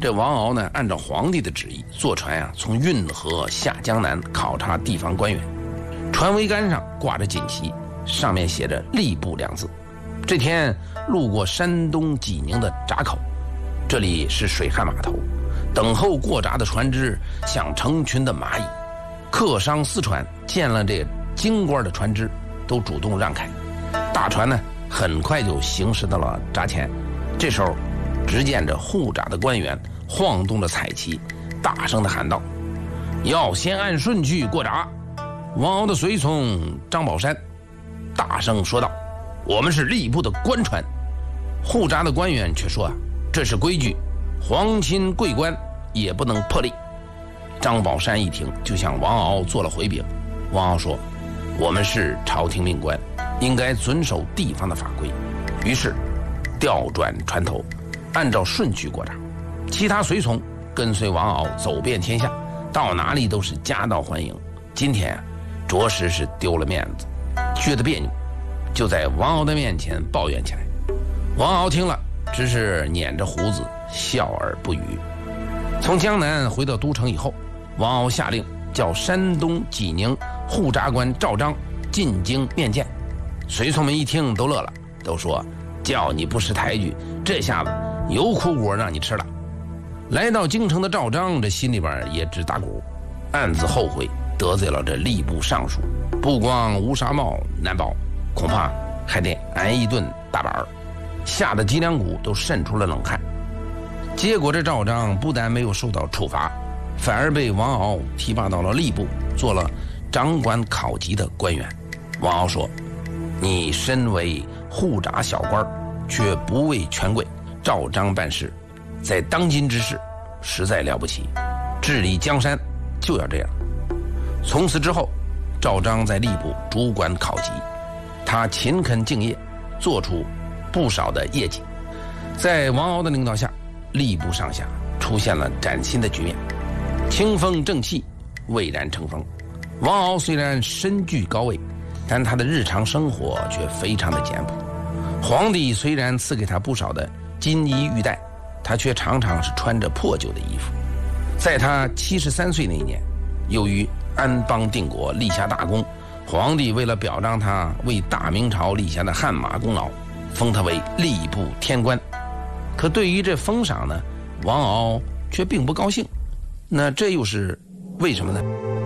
这王敖呢，按照皇帝的旨意，坐船从运河下江南考察地方官员。船桅杆上挂着锦旗，上面写着吏部2字。这天路过山东济宁的闸口，这里是水旱码头，等候过闸的船只像成群的蚂蚁。客商私船见了这京官的船只，都主动让开。大船呢，很快就行驶到了闸前。这时候，只见着护闸的官员晃动着彩旗，大声地喊道：“要先按顺序过闸。”王敖的随从张宝山大声说道：“我们是吏部的官船。”护闸的官员却说：“这是规矩，皇亲贵官也不能破例。”张宝山一听，就向王敖做了回禀。王敖说：“我们是朝廷命官，应该遵守地方的法规。”于是调转船头，按照顺序过闸。其他随从跟随王敖走遍天下，到哪里都是夹道欢迎。今天着实是丢了面子，觉得别扭，就在王敖的面前抱怨起来。王敖听了，只是捻着胡子笑而不语。从江南回到都城以后，王敖下令叫山东济宁护闸官赵章进京面见。随从们一听都乐了，都说：“叫你不识抬举，这下子有苦果让你吃了。”来到京城的赵章，这心里边也直打鼓，暗自后悔得罪了这吏部尚书，不光乌纱帽难保，恐怕还得挨一顿大板儿，吓得脊梁骨都渗出了冷汗。结果这赵章不但没有受到处罚，反而被王敖提拔到了吏部，做了掌管考级的官员。王敖说：“你身为护闸小官，却不为权贵，照章办事，在当今之世实在了不起，治理江山就要这样。”从此之后，赵章在吏部主管考级，他勤恳敬业，做出不少的业绩。在王敖的领导下，吏部上下出现了崭新的局面，清风正气，蔚然成风。王敖虽然身居高位，但他的日常生活却非常的简朴。皇帝虽然赐给他不少的金衣玉带，他却常常是穿着破旧的衣服。在他73岁那一年，由于安邦定国立下大功，皇帝为了表彰他为大明朝立下的汗马功劳，封他为吏部天官。可对于这封赏呢，王敖却并不高兴。那这又是为什么呢？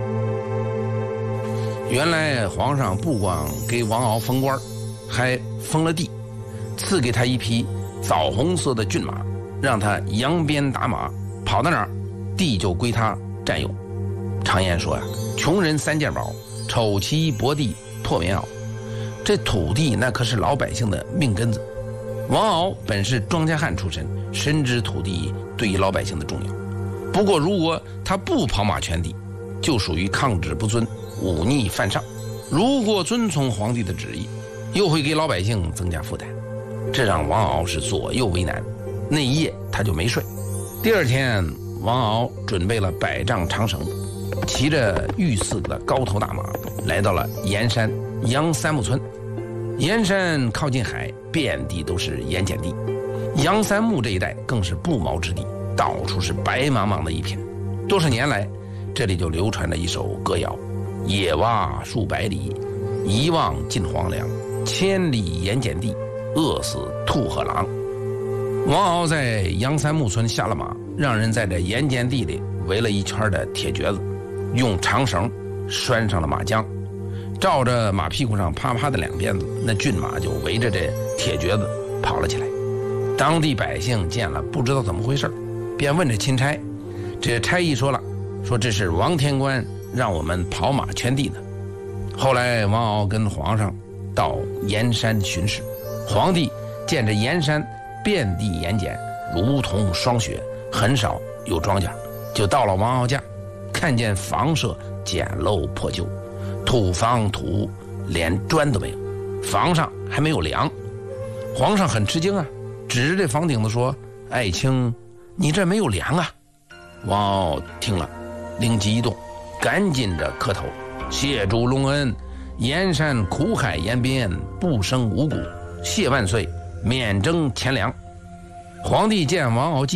原来皇上不光给王敖封官，还封了地，赐给他一匹枣红色的骏马，让他扬鞭打马，跑到哪儿地就归他占有。常言说穷人3件宝，丑妻薄地破棉袄。这土地那可是老百姓的命根子。王敖本是庄稼汉出身，深知土地对于老百姓的重要。不过如果他不跑马圈地，就属于抗旨不遵，忤逆犯上。如果遵从皇帝的旨意，又会给老百姓增加负担，这让王敖是左右为难。那一夜他就没睡。第二天，王敖准备了100丈长绳，骑着御赐的高头大马，来到了盐山杨三木村。盐山靠近海，遍地都是盐碱地，杨三木这一带更是不毛之地，到处是白茫茫的一片。多少年来，这里就流传着一首歌谣：野蛙数百里，一望尽黄粱，千里盐碱地，饿死兔和狼。王敖在杨三木村下了马，让人在这盐碱地里围了一圈的铁橛子，用长绳拴上了马缰，照着马屁股上啪啪的2鞭子，那骏马就围着这铁橛子跑了起来。当地百姓见了，不知道怎么回事，便问这钦差。这差役说了，说这是王天官让我们跑马圈地的。后来王敖跟皇上到盐山巡视，皇帝见着盐山遍地盐碱，如同霜雪，很少有庄稼，就到了王敖家，看见房舍简陋破旧，土房土屋，连砖都没有，房上还没有梁。皇上很吃惊啊，指着这房顶子说：“爱卿，你这没有梁啊！”王敖听了，灵机一动，赶紧着磕头：“谢主隆恩，盐山苦海沿边，不生五谷，谢万岁，免征钱粮。”皇帝见王敖机警，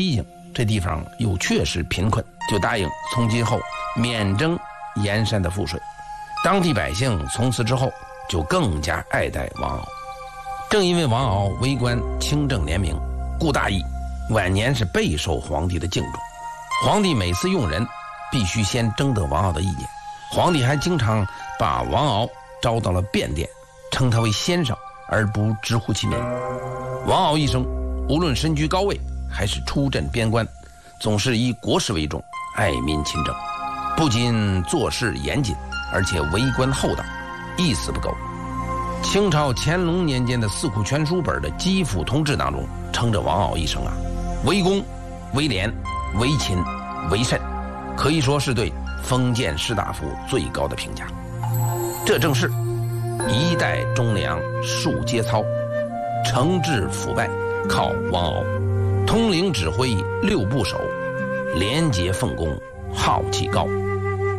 这地方又确实贫困，就答应从今后免征盐山的赋税。当地百姓从此之后就更加爱戴王敖。正因为王敖为官清正廉明，顾大义晚年是备受皇帝的敬重。皇帝每次用人必须先征得王敖的意见，皇帝还经常把王敖招到了便殿，称他为先生，而不直呼其名。王敖一生无论身居高位还是出镇边关，总是以国事为重，爱民勤政，不仅做事严谨，而且为官厚道，一丝不苟。清朝乾隆年间的《四库全书》本的《基辅通志》当中称着王敖一生为公、为廉、为勤、为慎，可以说是对封建士大夫最高的评价。这正是一代忠良树节操，惩治腐败靠王敖，统领指挥6部首，廉洁奉公好气高。